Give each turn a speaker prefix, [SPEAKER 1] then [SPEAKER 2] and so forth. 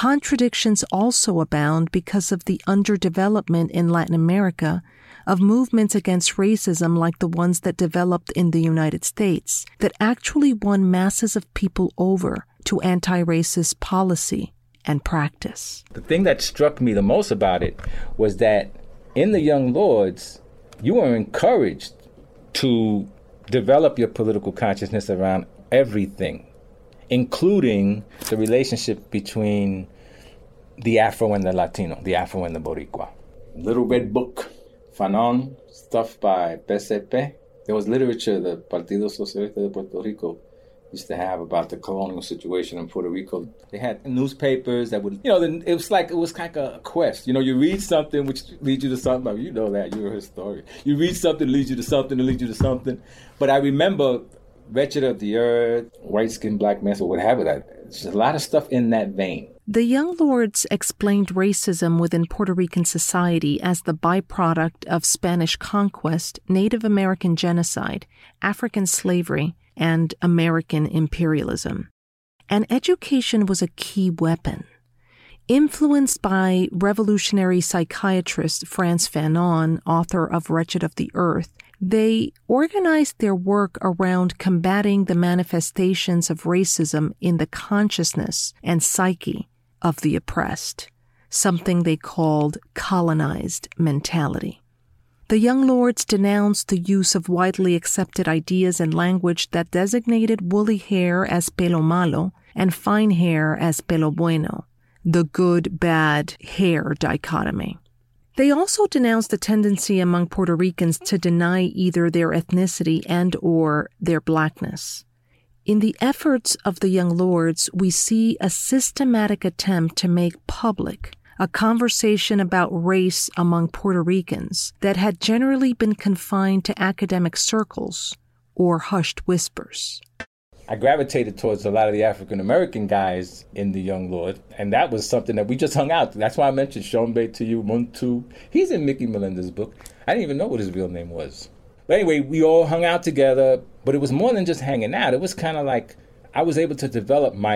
[SPEAKER 1] Contradictions also abound because of the underdevelopment in Latin America of movements against racism like the ones that developed in the United States that actually won masses of people over to anti-racist policy and practice.
[SPEAKER 2] The thing that struck me the most about it was that in the Young Lords, you were encouraged to develop your political consciousness around everything, including the relationship between the Afro and the Latino, the Afro and the Boricua. Little Red Book, Fanon, stuff by PCP. There was literature the Partido Socialista de Puerto Rico used to have about the colonial situation in Puerto Rico. They had newspapers that would, it was like a quest. You read something which leads you to something. You know that, you're a historian. You read something, leads you to something, and leads you to something. But I remember Wretched of the Earth, White Skin, Black Man, or what have you. There's a lot of stuff in that vein.
[SPEAKER 1] The Young Lords explained racism within Puerto Rican society as the byproduct of Spanish conquest, Native American genocide, African slavery, and American imperialism. And education was a key weapon. Influenced by revolutionary psychiatrist Frantz Fanon, author of Wretched of the Earth, they organized their work around combating the manifestations of racism in the consciousness and psyche of the oppressed, something they called colonized mentality. The Young Lords denounced the use of widely accepted ideas and language that designated woolly hair as pelo malo and fine hair as pelo bueno, the good-bad hair dichotomy. They also denounced the tendency among Puerto Ricans to deny either their ethnicity and or their blackness. In the efforts of the Young Lords, we see a systematic attempt to make public a conversation about race among Puerto Ricans that had generally been confined to academic circles or hushed whispers.
[SPEAKER 2] I gravitated towards a lot of the African-American guys in the Young Lord, and that was something that we just hung out. That's why I mentioned Shombe to you, Muntu. He's in Mickey Melinda's book. I didn't even know what his real name was. But anyway, we all hung out together, but it was more than just hanging out. It was kind of like I was able to develop my